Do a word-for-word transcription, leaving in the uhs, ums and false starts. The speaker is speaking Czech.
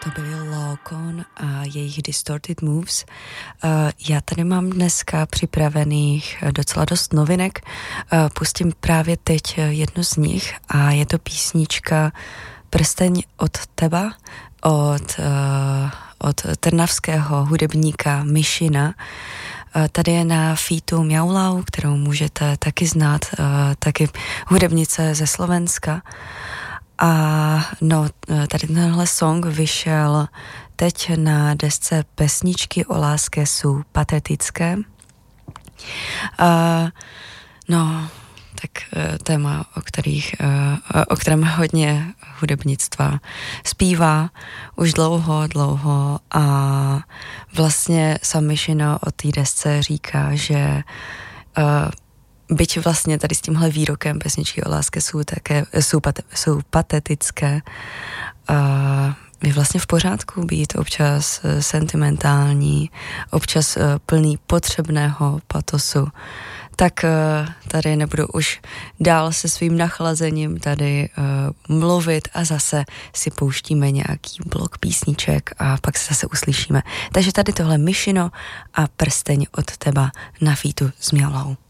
To byli Laocoon a jejich Distorted Moves. Já tady mám dneska připravených docela dost novinek. Pustím právě teď jednu z nich a je to písnička Prsteň od teba od, od trnavského hudebníka Myšina. Tady je na featu Mjaulau, kterou můžete taky znát, taky hudebnice ze Slovenska. A no, tady tenhle song vyšel teď na desce Pesničky o láske sú patetické. Uh, no, tak uh, téma, o, kterých, uh, o kterém hodně hudebnictva zpívá už dlouho, dlouho a vlastně sam Myšino o té desce říká, že uh, byť vlastně tady s tímhle výrokem Pesničky o láske jsou také, jsou, pate, jsou patetické, uh, je vlastně v pořádku být občas uh, sentimentální, občas uh, plný potřebného patosu. Tak uh, tady nebudu už dál se svým nachlazením tady uh, mluvit a zase si pouštíme nějaký blok písniček a pak se zase uslyšíme. Takže tady tohle Myšino a Prsteň od teba na featu s Mjaulau.